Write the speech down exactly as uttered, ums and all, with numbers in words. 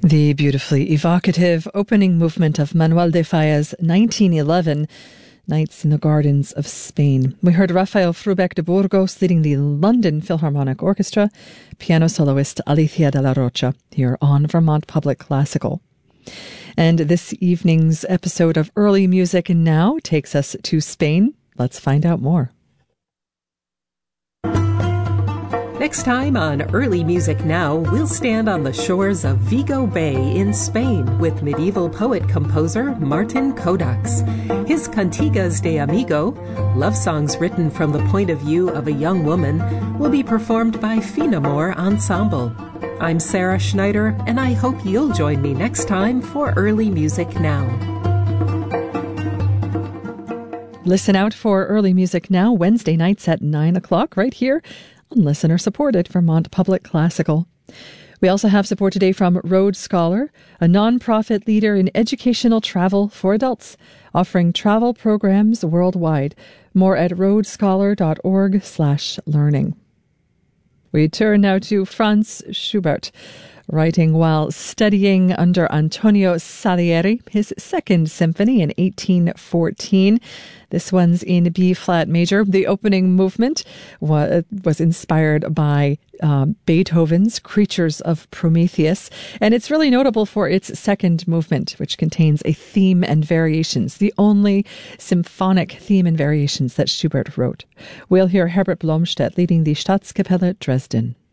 The beautifully evocative opening movement of Manuel de Falla's nineteen eleven Nights in the Gardens of Spain. We heard Rafael Frubec de Burgos leading the London Philharmonic Orchestra, piano soloist Alicia de la Rocha, here on Vermont Public Classical. And this evening's episode of Early Music Now takes us to Spain. Let's find out more. Next time on Early Music Now, we'll stand on the shores of Vigo Bay in Spain with medieval poet-composer Martin Codax. His Cantigas de Amigo, love songs written from the point of view of a young woman, will be performed by Finamore Ensemble. I'm Sarah Schneider, and I hope you'll join me next time for Early Music Now. Listen out for Early Music Now Wednesday nights at nine o'clock right here on listener-supported Vermont Public Classical. We also have support today from Road Scholar, a nonprofit leader in educational travel for adults, offering travel programs worldwide. More at roadscholar.org slash learning. We turn now to Franz Schubert, writing while studying under Antonio Salieri, his second symphony in eighteen fourteen. This one's in B-flat major. The opening movement was, was inspired by um, Beethoven's Creatures of Prometheus, and it's really notable for its second movement, which contains a theme and variations, the only symphonic theme and variations that Schubert wrote. We'll hear Herbert Blomstedt leading the Staatskapelle Dresden.